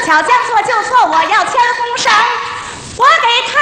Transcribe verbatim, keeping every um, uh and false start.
巧将错就错，我要签红绳，我给他